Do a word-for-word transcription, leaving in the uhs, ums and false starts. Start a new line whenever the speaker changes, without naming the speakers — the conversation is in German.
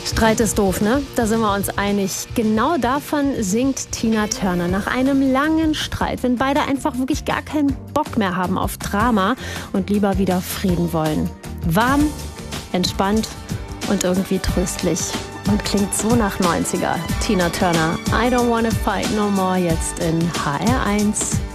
Streit ist doof, ne? Da sind wir uns einig. Genau davon singt Tina Turner nach einem langen Streit, wenn beide einfach wirklich gar keinen Bock mehr haben auf Drama und lieber wieder Frieden wollen. Warm, entspannt und irgendwie tröstlich. Und klingt so nach neunziger. Tina Turner, I don't wanna fight no more, jetzt in H R eins.